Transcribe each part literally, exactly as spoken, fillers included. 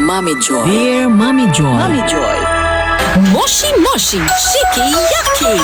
Mommy Joy. Dear Mommy Joy. Mommy Joy. Moshi Moshi Shiki Yaki.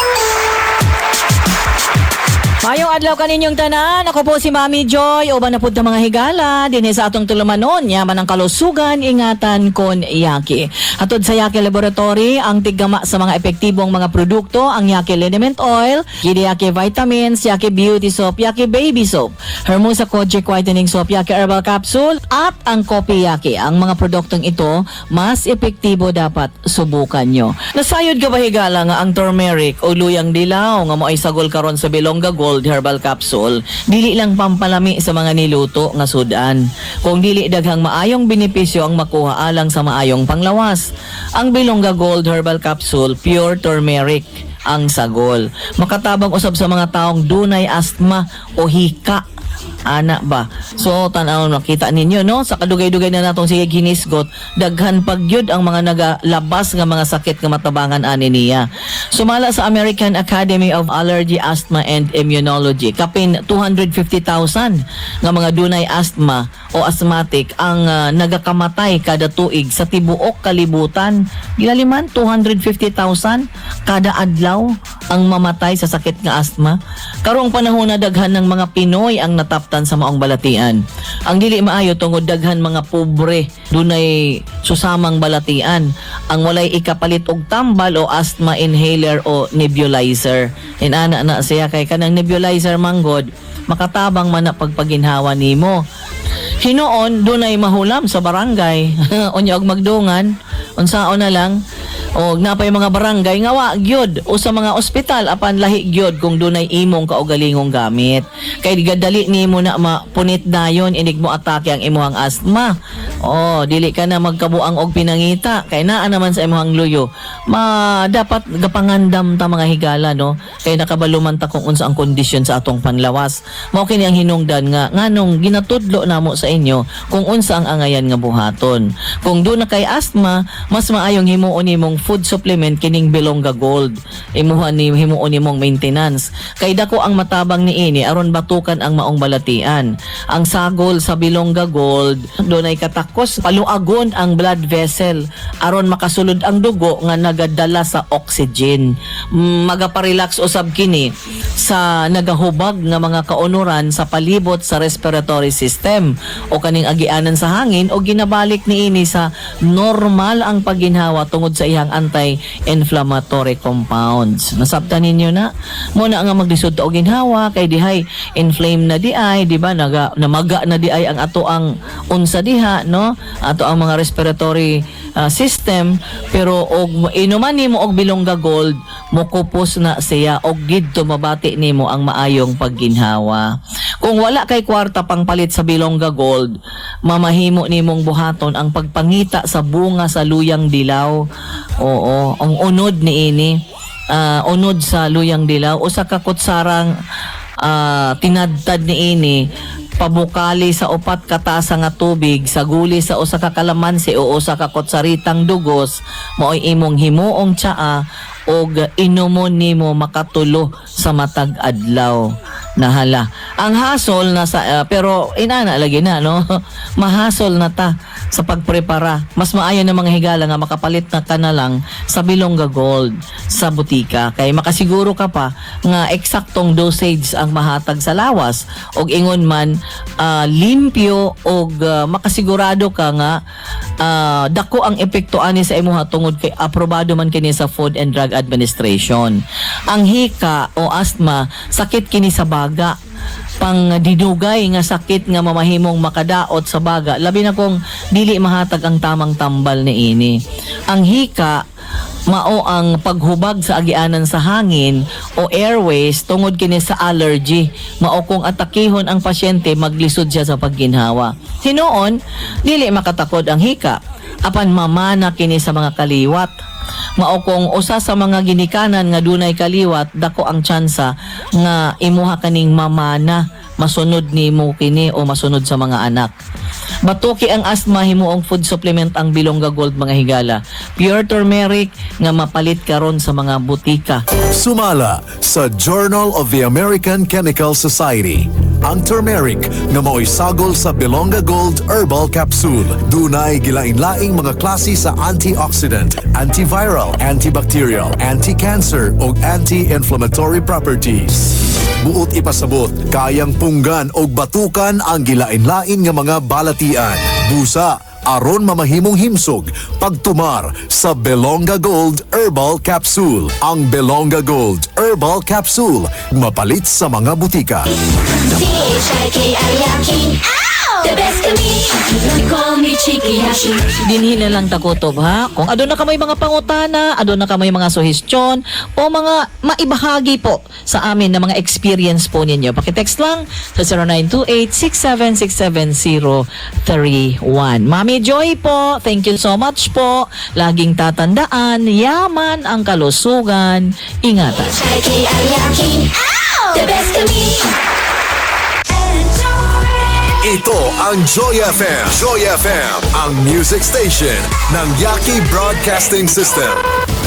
Mayong adlaw kaninyong tanan, ako po si Mommy Joy, uban na pud ta mga higala, dinhi sa atong tulumanon, yaman ang kalusugan, ingatan kon Yaki. Atod sa Yaki Laboratory, ang tiggama sa mga epektibong mga produkto, ang Yaki Liniment Oil, Gidi Yaki Vitamins, Yaki Beauty Soap, Yaki Baby Soap, Hermosa Kojic Whitening Soap, Yaki Herbal Capsule, at ang Kopi Yaki. Ang mga produktong ito, mas epektibo dapat subukan nyo. Nasayod ka ba higala nga ang turmeric o luyang dilaw nga mo ay sagol karon sa Bilongga Gold Herbal Capsule, dili lang pampalami sa mga niluto nga sudan. Kung dili daghang maayong benepisyo ang makuha alang sa maayong panglawas. Ang Bilongga Gold Herbal Capsule, pure turmeric ang sagol. Makatabang usab sa mga taong dunay asthma o hika. Ana ba? So, tanaw nakita ninyo, no? Sa kadugay-dugay na natong sige ginisgot, daghan pagyud ang mga nagalabas nga mga sakit nga matabangan ani niya. Sumala sa American Academy of Allergy, Asthma and Immunology, kapin two hundred fifty thousand nga mga dunay asthma o asthmatic ang uh, nagakamatay kada tuig sa tibuok kalibutan. Gilaliman, two hundred fifty thousand kada adlaw ang mamatay sa sakit nga asthma. Karong panahon na daghan ng mga Pinoy ang nataptan sa maong balatian. Ang dili maayo tungod daghan mga pobre dunay susamang balatian. Ang walay ikapalit og tambal o asthma inhaler o nebulizer. Inana na siya kay kanang nebulizer manggod makatabang man na pagpaginhawa nimo. Hinoon dunay mahulam sa barangay. Unya og magdungan unsaon na lang o napay mga barangay nga wa gyud o sa mga ospital apan lahi gyud kung dunay imong kaugalingong gamit kay gadali nimo na mapunit dayon inig mo atake ang imong asthma. Oh, dili ka na magkabuang og pinangita kay naa naman sa imong luyo. Ma dapat gapangandam ta mga higala, no? Kay nakabaluman ta kung unsa ang kondisyon sa atong panlawas. Mao kini ang hinungdan nga nganong ginatudlo namo sa inyo kung unsa ang angayan nga buhaton. Kung do na kay asthma, mas maayong himuon nimong food supplement kining Bilongga Gold. Imuha ni himuon nimong maintenance. Kay dako ang matabang niini aron batukan ang maong balatian. Ang sagol sa Bilongga Gold dunay katakos paluagon ang blood vessel aron makasulod ang dugo nga nagadala sa oxygen. Magaparelax usab kini sa nagahubag nga mga kaunuran sa palibot sa respiratory system o kaning agianan sa hangin o ginabalik niini sa normal ang pagginhawa tungod sa iyang anti-inflammatory compounds. Nasabtan ninyo na muna nga maglisod og ginhawa kay dihay inflame na di ay, di ba, naga namaga na di ay ang ato ang unsa diha, no? Ato ang mga respiratory uh, system, pero og inuman nimo og Bilongga Gold mokupos na siya og gidto mabati nimo ang maayong pagginhawa. Kung wala kay kwarta pang palit sa Bilongga Gold, mamahimo nimong buhaton ang pagpangita sa bunga sa luyang dilaw. Oo, ang unod niini, uh, unod sa luyang dilaw usa ka kutsarang uh, tinadtad niini pabukali sa upat ka tasa nga tubig sa guli sa usa ka kalamansi o usa ka kutsaritang dugos maoy imong himuong tsaa og inumon nimo makatulo sa matag adlaw. Nahala. Ang hasol na sa uh, pero inana lagi na, no? Mahasol na ta sa pagprepara. Mas maayo na mga higala nga makapalit na ka na lang sa Bilongga Gold sa butika kay makasiguro ka pa nga eksaktong dosage ang mahatag sa lawas og ingon man uh, limpyo og uh, makasigurado ka nga uh, dako ang epekto ani sa imuha tungod kay aprobado man kini sa Food and Drug Administration. Ang hika o asthma sakit kini sa baga, pang dinugay nga sakit nga mamahimong makadaot sa baga, labi na kung dili mahatag ang tamang tambal niini. Ang hika mao ang paghubag sa agianan sa hangin o airways tungod kini sa allergy. Mao kung atakihon ang pasyente maglisod siya sa pagginhawa. Hinoon dili makatakod ang hika apan mamana kini sa mga kaliwat. Mao kung usa sa mga ginikanan nga dunay kaliwat, dako ang tsansa nga imuha kaning mamana, masunod nimo kini o masunod sa mga anak. Batuki ang asthma, himuong food supplement ang Bilongga Gold mga higala. Pure turmeric nga mapalit karon sa mga butika. Sumala sa Journal of the American Chemical Society. ang turmeric nga mao'y sagol sa Belonga Gold Herbal Capsule. Dunay gilain-laing mga klase sa antioxidant, antiviral, antibacterial, anti-cancer o anti-inflammatory properties. Buot ipasabot, kayang punggan o batukan ang gilain-lain nga mga balatian. Busa, aron mamahimong himsog pagtumar sa Belonga Gold Herbal Capsule. Ang Belonga Gold Herbal Capsule mapalit sa mga butika. C H I K I Yaki. The best to me. You call me Chiki Hashi. Dinhin na lang takutob ha. Kung adon na ka may mga pangutana, adon na ka may mga suhestyon o mga maibahagi po sa amin na mga experience po ninyo. Pakitext lang sa zero nine two eight, six seven six seven zero three one. Mami Joy po, thank you so much po. Laging tatandaan, yaman ang kalusugan. Ingatan. C H I K I Yaki. The best to me. Ito ang Joy F M. Joy F M, ang music station ng Yaki Broadcasting System.